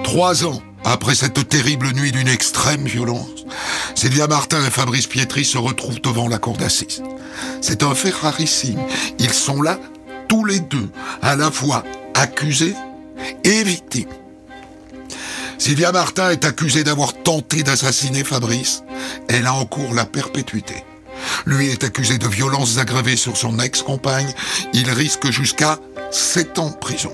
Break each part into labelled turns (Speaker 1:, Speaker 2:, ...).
Speaker 1: 3 ans après cette terrible nuit d'une extrême violence, Sylvia Martin et Fabrice Pietri se retrouvent devant la cour d'assises. C'est un fait rarissime. Ils sont là, tous les deux, à la fois accusés et victimes. Sylvia Martin est accusée d'avoir tenté d'assassiner Fabrice. Elle a en cours la perpétuité. Lui est accusé de violences aggravées sur son ex-compagne. Il risque jusqu'à 7 ans de prison.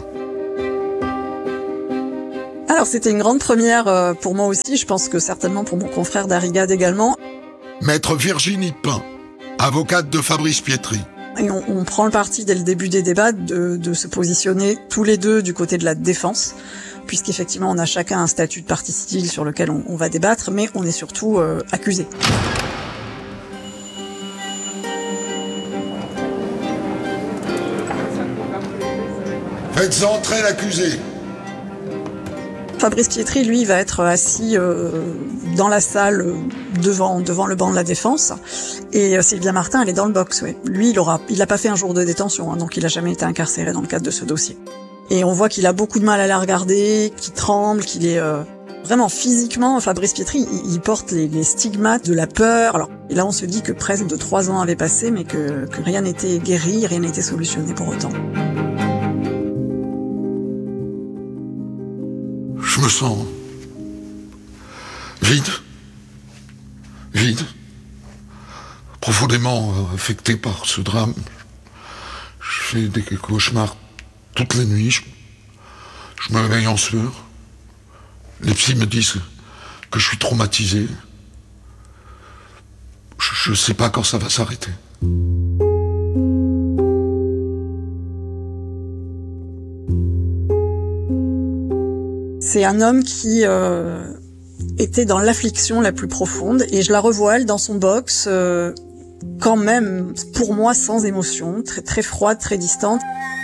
Speaker 2: Alors c'était une grande première pour moi aussi, je pense que certainement pour mon confrère d'Arrigade également.
Speaker 1: Maître Virginie Pain, avocate de Fabrice Pietri.
Speaker 2: Et on prend le parti dès le début des débats de se positionner tous les deux du côté de la défense, puisqu'effectivement on a chacun un statut de partie civile sur lequel on va débattre, mais on est surtout accusés.
Speaker 1: Faites entrer l'accusé.
Speaker 2: Fabrice Pietri, lui, va être assis dans la salle devant le banc de la défense, et Sylvia Martin, elle est dans le box. Ouais. Lui, il a pas fait un jour de détention, hein, donc il a jamais été incarcéré dans le cadre de ce dossier. Et on voit qu'il a beaucoup de mal à la regarder, qu'il tremble, qu'il est vraiment physiquement, Fabrice Pietri, il porte les stigmates de la peur. Alors, et là, on se dit que presque de 3 ans avaient passé, mais que rien n'était guéri, rien n'était solutionné pour autant.
Speaker 1: Je me sens vide, profondément affecté par ce drame. Je fais des cauchemars toutes les nuits, je me réveille en sueur. Les psys me disent que je suis traumatisé. Je sais pas quand ça va s'arrêter.
Speaker 2: C'est un homme qui était dans l'affliction la plus profonde, et je la revois, elle, dans son box, quand même, pour moi, sans émotion, très, très froide, très distante.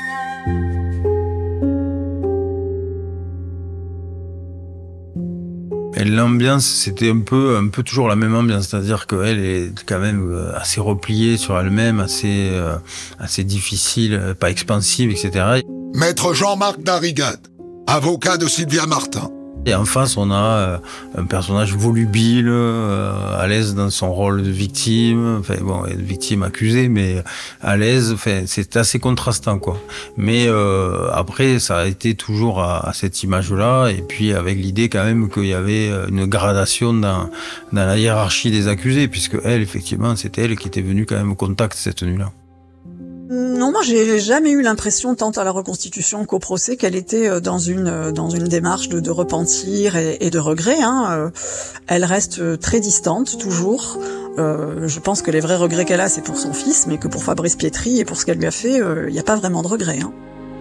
Speaker 3: Et l'ambiance, c'était un peu toujours la même ambiance, c'est-à-dire qu'elle est quand même assez repliée sur elle-même, assez difficile, pas expansive, etc.
Speaker 1: Maître Jean-Marc d'Arrigade, avocat de Sylvia Martin.
Speaker 3: Et en face, on a un personnage volubile, à l'aise dans son rôle de victime, enfin bon, victime accusée, mais à l'aise, enfin, c'est assez contrastant, quoi. Mais après, ça a été toujours à cette image-là, et puis avec l'idée quand même qu'il y avait une gradation dans la hiérarchie des accusés, puisque elle, effectivement, c'était elle qui était venue quand même au contact cette nuit-là.
Speaker 2: Non, moi j'ai jamais eu l'impression, tant à la reconstitution qu'au procès, qu'elle était dans une démarche de repentir et de regret. Hein. Elle reste très distante, toujours. Je pense que les vrais regrets qu'elle a, c'est pour son fils, mais que pour Fabrice Pietri et pour ce qu'elle lui a fait, il n'y a pas vraiment de regrets. Hein.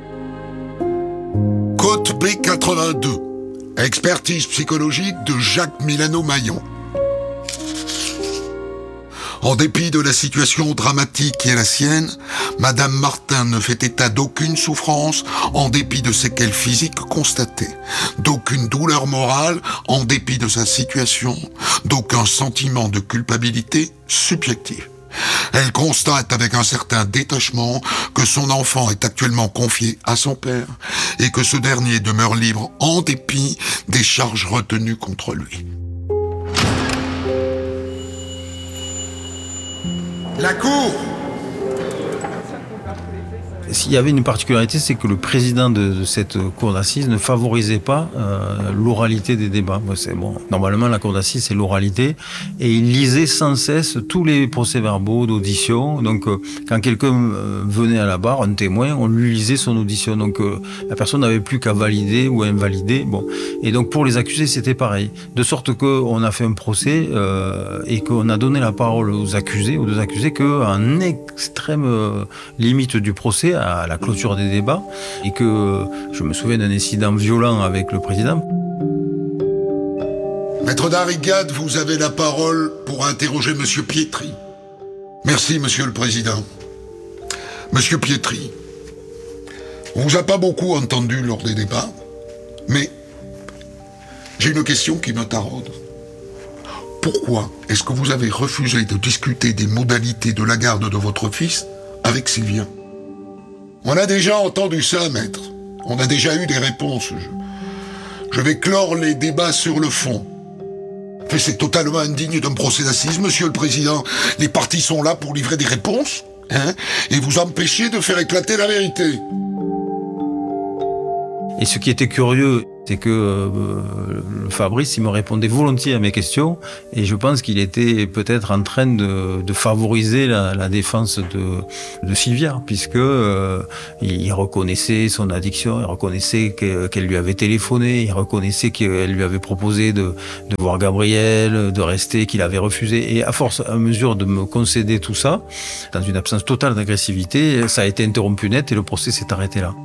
Speaker 1: Côte B82. Expertise psychologique de Jacques Milano-Maillon. En dépit de la situation dramatique qui est la sienne, Madame Martin ne fait état d'aucune souffrance, en dépit de séquelles physiques constatées, d'aucune douleur morale, en dépit de sa situation, d'aucun sentiment de culpabilité subjective. Elle constate avec un certain détachement que son enfant est actuellement confié à son père et que ce dernier demeure libre en dépit des charges retenues contre lui. La Cour.
Speaker 3: S'il y avait une particularité, c'est que le président de cette cour d'assises ne favorisait pas l'oralité des débats. C'est bon. Normalement, la cour d'assises, c'est l'oralité. Et il lisait sans cesse tous les procès-verbaux d'audition. Donc, quand quelqu'un venait à la barre, un témoin, on lui lisait son audition. Donc, la personne n'avait plus qu'à valider ou invalider. Bon. Et donc, pour les accusés, c'était pareil. De sorte qu'on a fait un procès et qu'on a donné la parole aux deux accusés, qu'en extrême limite du procès, à la clôture des débats, et que je me souviens d'un incident violent avec le président.
Speaker 1: Maître d'Arrigade, vous avez la parole pour interroger Monsieur Pietri. Merci, Monsieur le Président. Monsieur Pietri, on vous a pas beaucoup entendu lors des débats, mais j'ai une question qui me taraude. Pourquoi est-ce que vous avez refusé de discuter des modalités de la garde de votre fils avec Sylvia ? On a déjà entendu ça, maître. On a déjà eu des réponses. Je vais clore les débats sur le fond. Mais c'est totalement indigne d'un procès d'assises, Monsieur le Président. Les parties sont là pour livrer des réponses, et vous empêcher de faire éclater la vérité.
Speaker 3: Et ce qui était curieux, c'est que Fabrice, il me répondait volontiers à mes questions, et je pense qu'il était peut-être en train de favoriser la défense de Sylvia, puisque il reconnaissait son addiction, il reconnaissait qu'elle lui avait téléphoné, il reconnaissait qu'elle lui avait proposé de voir Gabriel, de rester, qu'il avait refusé. Et à mesure de me concéder tout ça, dans une absence totale d'agressivité, ça a été interrompu net et le procès s'est arrêté là.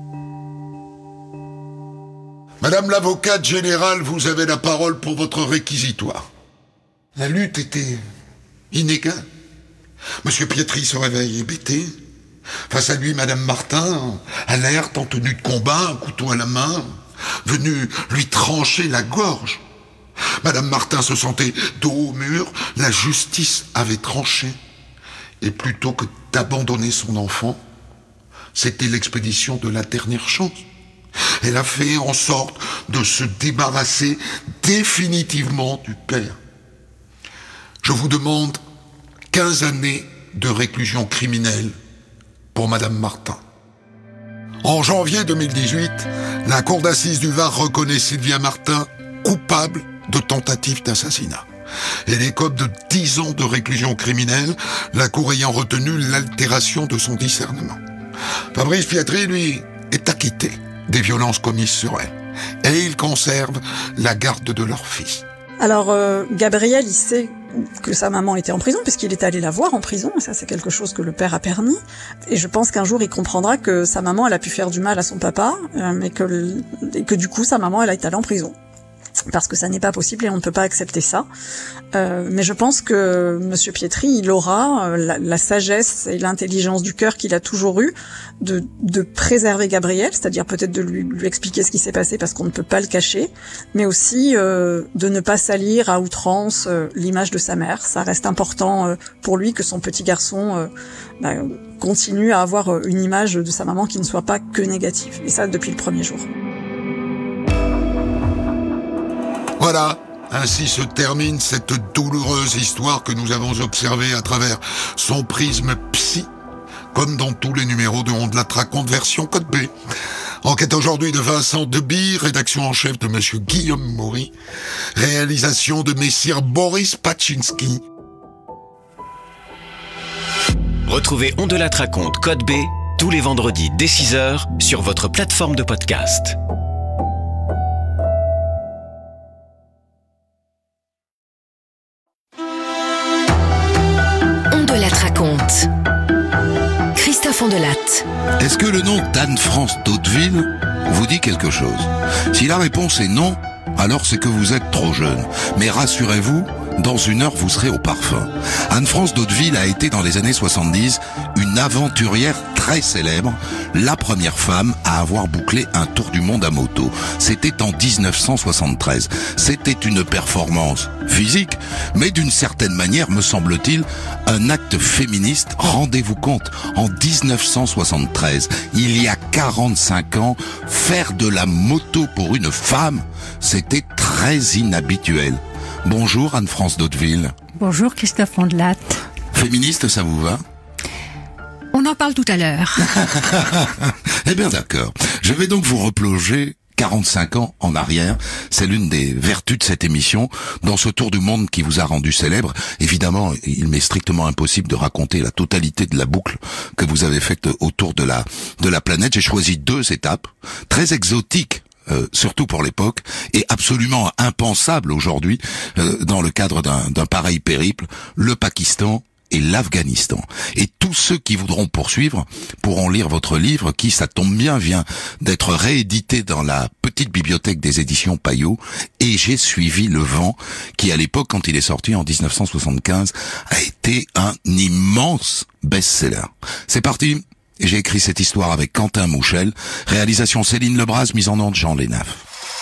Speaker 1: Madame l'avocate générale, vous avez la parole pour votre réquisitoire. La lutte était inégale. Monsieur Pietri se réveille hébété. Face à lui, Madame Martin, alerte, en tenue de combat, un couteau à la main, venue lui trancher la gorge. Madame Martin se sentait dos au mur, la justice avait tranché. Et plutôt que d'abandonner son enfant, c'était l'expédition de la dernière chance. Elle a fait en sorte de se débarrasser définitivement du père. Je vous demande 15 années de réclusion criminelle pour Madame Martin. En janvier 2018, la cour d'assises du Var reconnaît Sylvia Martin coupable de tentative d'assassinat. Elle écope de 10 ans de réclusion criminelle, la cour ayant retenu l'altération de son discernement. Fabrice Pietri, lui, est acquitté des violences commises sur elle. Et il conserve la garde de leur fils.
Speaker 2: Alors, Gabriel, il sait que sa maman était en prison, puisqu'il est allé la voir en prison, et ça c'est quelque chose que le père a permis. Et je pense qu'un jour il comprendra que sa maman, elle a pu faire du mal à son papa, et que du coup sa maman, elle a été allée en prison. Parce que ça n'est pas possible et on ne peut pas accepter ça. Mais je pense que Monsieur Pietri, il aura la sagesse et l'intelligence du cœur qu'il a toujours eu de préserver Gabriel, c'est-à-dire peut-être de lui expliquer ce qui s'est passé parce qu'on ne peut pas le cacher, mais aussi de ne pas salir à outrance l'image de sa mère. Ça reste important pour lui que son petit garçon continue à avoir une image de sa maman qui ne soit pas que négative. Et ça depuis le premier jour.
Speaker 1: Voilà, ainsi se termine cette douloureuse histoire que nous avons observée à travers son prisme psy, comme dans tous les numéros de On de la raconte version Code B. Enquête aujourd'hui de Vincent Deby, rédaction en chef de Monsieur Guillaume Maury, réalisation de Messire Boris Paczynski.
Speaker 4: Retrouvez On de la raconte Code B tous les vendredis dès 6h sur votre plateforme de podcast.
Speaker 5: Raconte. Christophe Ondelatte.
Speaker 6: Est-ce que le nom d'Anne-France d'Hauteville vous dit quelque chose? Si la réponse est non, alors c'est que vous êtes trop jeune. Mais rassurez-vous, dans une heure, vous serez au parfum. Anne-France d'Hauteville a été dans les années 70 une aventurière très célèbre, la première femme à avoir bouclé un tour du monde à moto. C'était en 1973. C'était une performance physique, mais d'une certaine manière, me semble-t-il, un acte féministe. Rendez-vous compte, en 1973, il y a 45 ans, faire de la moto pour une femme, c'était très inhabituel. Bonjour Anne-France d'Hauteville.
Speaker 7: Bonjour Christophe Ondelatte.
Speaker 6: Féministe, ça vous va?
Speaker 7: On en parle tout à l'heure.
Speaker 6: Eh bien d'accord. Je vais donc vous replonger 45 ans en arrière. C'est l'une des vertus de cette émission. Dans ce tour du monde qui vous a rendu célèbre, évidemment, il m'est strictement impossible de raconter la totalité de la boucle que vous avez faite autour de la planète. J'ai choisi 2 étapes très exotiques. Surtout pour l'époque, et absolument impensable aujourd'hui dans le cadre d'un pareil périple, le Pakistan et l'Afghanistan. Et tous ceux qui voudront poursuivre pourront lire votre livre qui, ça tombe bien, vient d'être réédité dans la petite bibliothèque des éditions Payot, et j'ai suivi le vent, qui à l'époque, quand il est sorti en 1975, a été un immense best-seller. C'est parti. Et j'ai écrit cette histoire avec Quentin Mouchel, réalisation Céline Lebras, mise en onde Jean Lénaf.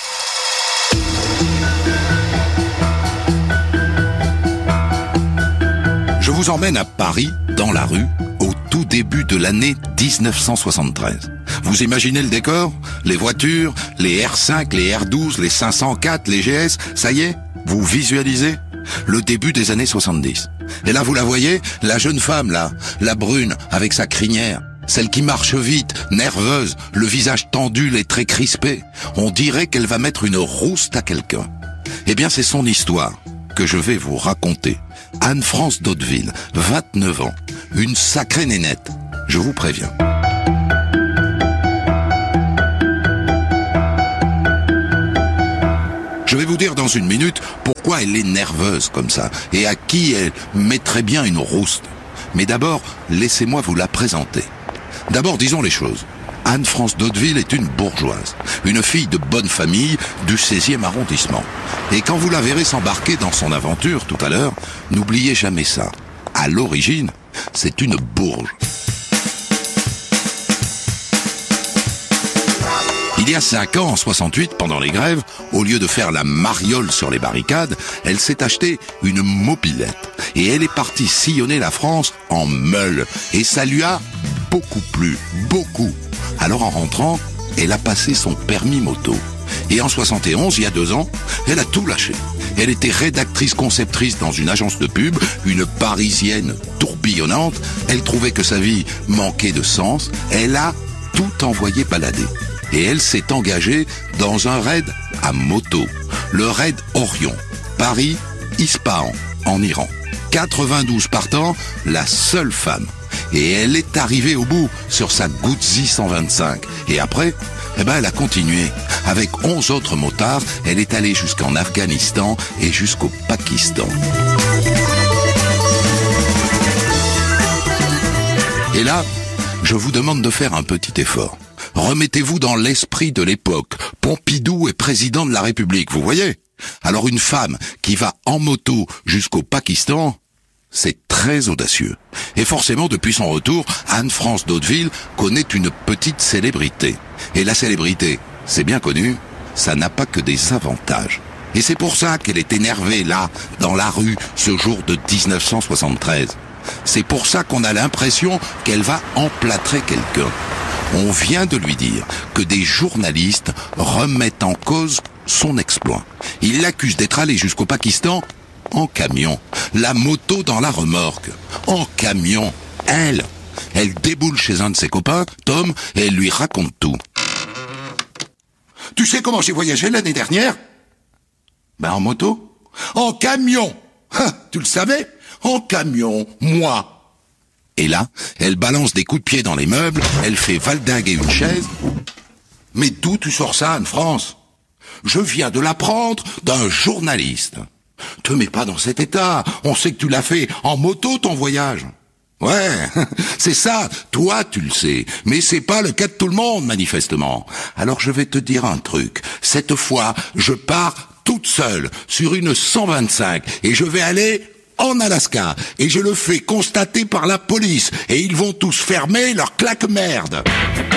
Speaker 6: Je vous emmène à Paris, dans la rue, au tout début de l'année 1973. Vous imaginez le décor? Les voitures, les R5, les R12, les 504, les GS, ça y est, vous visualisez? Le début des années 70. Et là, vous la voyez, la jeune femme là, la brune, avec sa crinière, celle qui marche vite, nerveuse, le visage tendu, les traits crispés. On dirait qu'elle va mettre une rouste à quelqu'un. Eh bien, c'est son histoire que je vais vous raconter. Anne-France d'Hauteville, 29 ans, une sacrée nénette, je vous préviens. Je vais vous dire dans une minute pourquoi elle est nerveuse comme ça et à qui elle mettrait bien une rouste. Mais d'abord, laissez-moi vous la présenter. D'abord, disons les choses. Anne-France d'Hauteville est une bourgeoise, une fille de bonne famille du 16e arrondissement. Et quand vous la verrez s'embarquer dans son aventure tout à l'heure, n'oubliez jamais ça. À l'origine, c'est une bourge. Il y a 5 ans, en 68, pendant les grèves, au lieu de faire la mariole sur les barricades, elle s'est achetée une mobilette. Et elle est partie sillonner la France en meule. Et ça lui a beaucoup plu, beaucoup. Alors en rentrant, elle a passé son permis moto. Et en 71, il y a 2 ans, elle a tout lâché. Elle était rédactrice-conceptrice dans une agence de pub, une Parisienne tourbillonnante. Elle trouvait que sa vie manquait de sens. Elle a tout envoyé balader. Et elle s'est engagée dans un raid à moto, le raid Orion, Paris-Ispahan, en Iran. 92 partants, la seule femme. Et elle est arrivée au bout sur sa Guzzi 125. Et après, elle a continué. Avec 11 autres motards, elle est allée jusqu'en Afghanistan et jusqu'au Pakistan. Et là, je vous demande de faire un petit effort. Remettez-vous dans l'esprit de l'époque. Pompidou est président de la République, vous voyez? Alors une femme qui va en moto jusqu'au Pakistan, c'est très audacieux. Et forcément, depuis son retour, Anne-France d'Hauteville connaît une petite célébrité. Et la célébrité, c'est bien connu, ça n'a pas que des avantages. Et c'est pour ça qu'elle est énervée là, dans la rue, ce jour de 1973. C'est pour ça qu'on a l'impression qu'elle va emplâtrer quelqu'un. On vient de lui dire que des journalistes remettent en cause son exploit. Ils l'accusent d'être allé jusqu'au Pakistan en camion, la moto dans la remorque, en camion. Elle déboule chez un de ses copains, Tom, et elle lui raconte tout. Tu sais comment j'ai voyagé l'année dernière? En moto? En camion! Tu le savais? En camion, moi. Et là, elle balance des coups de pied dans les meubles, elle fait valdinguer une chaise. Mais d'où tu sors ça, Anne-France? Je viens de l'apprendre d'un journaliste. Te mets pas dans cet état, on sait que tu l'as fait en moto ton voyage. Ouais, c'est ça, toi tu le sais, mais c'est pas le cas de tout le monde manifestement. Alors je vais te dire un truc, cette fois je pars toute seule sur une 125 et je vais aller en Alaska et je le fais constater par la police et ils vont tous fermer leur claque-merde.